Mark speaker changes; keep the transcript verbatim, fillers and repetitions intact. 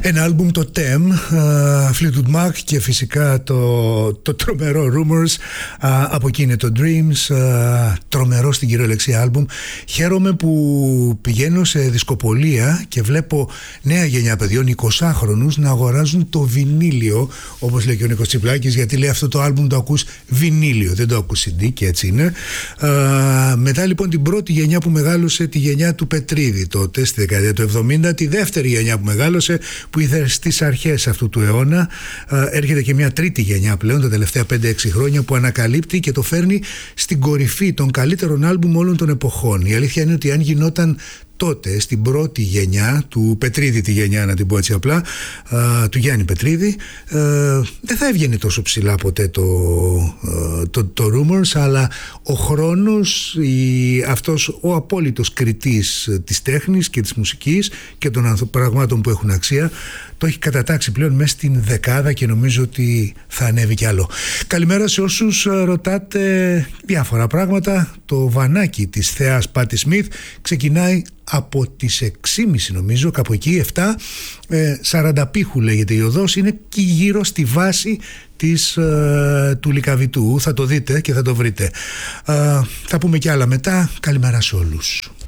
Speaker 1: Ένα άλμπουμ, το Tem, uh, Fleetwood Mac, και φυσικά το, το τρομερό Rumors, uh, από εκεί είναι το Dreams, uh, τρομερό στην κυριολεξία άλμπουμ. Χαίρομαι που πηγαίνω σε δισκοπολία και βλέπω νέα γενιά παιδιών, εικοσάχρονους, να αγοράζουν το βινίλιο, όπως λέει και ο Νίκος Τσιπλάκης, γιατί λέει αυτό το άλμπουμ το ακούς βινίλιο, δεν το ακούς σι ντι, και έτσι είναι. Uh, μετά λοιπόν την πρώτη γενιά που μεγάλωσε, τη γενιά του Πετρίδη τότε στη δεκαετία του εβδομήντα, τη δεύτερη γενιά που μεγάλωσε, που ήρθε στις αρχές αυτού του αιώνα, έρχεται και μια τρίτη γενιά πλέον τα τελευταία πέντε έξι χρόνια, που ανακαλύπτει και το φέρνει στην κορυφή των καλύτερων άλμπουμ όλων των εποχών. Η αλήθεια είναι ότι αν γινόταν τότε στην πρώτη γενιά του Πετρίδη, τη γενιά να την πω έτσι απλά, α, του Γιάννη Πετρίδη, α, δεν θα έβγαινε τόσο ψηλά ποτέ το, α, το, το Rumors, αλλά ο χρόνος, η, αυτός ο απόλυτος κριτής της τέχνης και της μουσικής και των πραγμάτων που έχουν αξία, το έχει κατατάξει πλέον μέσα στην δεκάδα και νομίζω ότι θα ανέβει κι άλλο. Καλημέρα σε όσους ρωτάτε διάφορα πράγματα. Το βανάκι της θεάς Πάτι Σμιθ ξεκινάει από τις έξι και μισή νομίζω, κάπου εκεί, επτά, ε, Σαρανταπίχου λέγεται η οδός, είναι και γύρω στη βάση της, ε, του Λυκαβητού. Θα το δείτε και θα το βρείτε. Ε, θα πούμε κι άλλα μετά. Καλημέρα σε όλους.